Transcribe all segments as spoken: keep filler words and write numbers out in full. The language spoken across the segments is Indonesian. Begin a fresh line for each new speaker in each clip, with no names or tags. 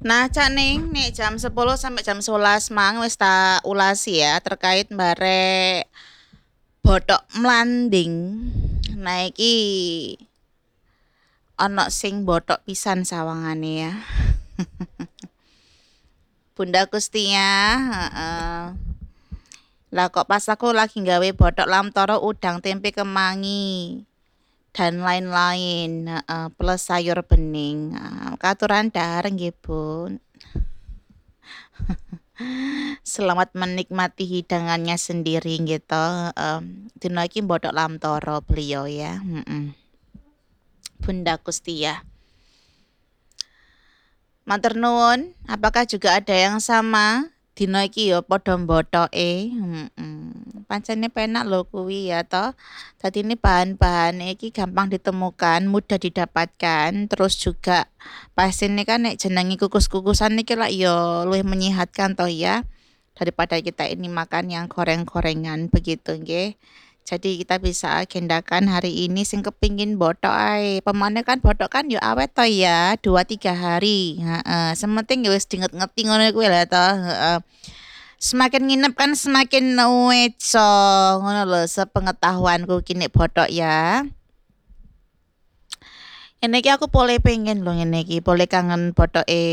Nah, Cak Ning, nih jam sepuluh sampai jam sebelas mang wis tak ulasi ya terkait bare botok mlanding. Nah, iki ana sing botok pisan sawangane ya. Bunda Kustia, heeh. Lah kok pas aku lagi gawe botok lamtoro udang tempe kemangi dan lain-lain, heeh, plus sayur bening. Nah, katuran dahar nggih, Bun. Selamat menikmati hidangannya sendiri gitu. Um, dino iki mbodok lamtoro beliau ya. Mm-mm. Bunda Kustia. Matur nuwun, apakah juga ada yang sama? Dino iki ya padha mbothoke. Mm-mm. Pancene penak lho kuwi ya toh. Dadi ini bahan-bahan iki gampang ditemukan, mudah didapatkan, terus juga pas ini kan nek jenengi kukus-kukusan iki lak ya luwih menyehatkan toh ya. Daripada kita ini makan yang goreng-gorengan begitu nggih. Jadi kita bisa agendakan hari ini sing kepingin botok ae. Pemane kan botok kan yo awet to ya, dua tiga hari. Heeh, sementing ya wis dinget-ngeti ngono kuwi lah to, heeh. Semakin nginep kan semakin weco, ngono lho sepengetahuanku ki nek botok ya. Ini ki aku boleh pengen lho ngene iki, boleh kangen botoke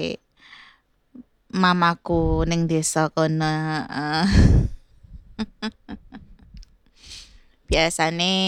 mamaku ning desa kono, heeh. Biasane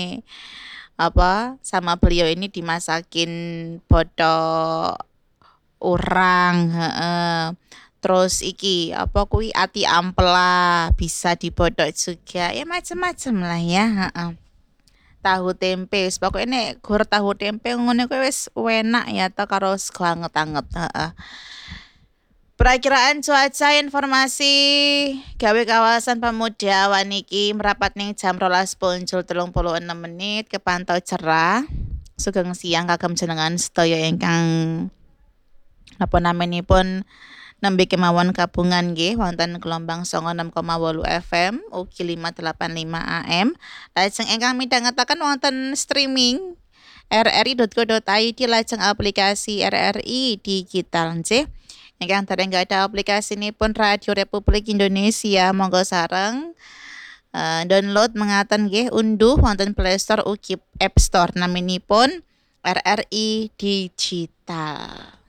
apa sama beliau ini dimasakin botok urang, heeh. Terus iki apa kuwi ati ampela bisa dibodok juga. Ya macem-macem lah ya, heeh. Tahu tempe, wis pokoke nek gur tahu tempe ngono kuwi wis enak ya ta karo sego anget-anget, heeh. Perakiraan cuaca informasi gawe kawasan Pemuda Waniki merapat ning jam rolas punjul telung puluh enam menit kepantau cerah. Sugeng siang kagem jenengan sedaya ingkang napa namanipun nembe kemawon kabungan nggih wonten gelombang sanga enam koma wolu F M ugi lima delapan lima A M. Lajeng ingkang midhangetaken wonten streaming r r i titik co titik i d lajeng aplikasi R R I digital nggih. Ingkang dereng ada aplikasi ini pun Radio Republik Indonesia monggo sareng uh, download mengaten nggih unduh wonten Play Store ugi App Store naminipun R R I Digital.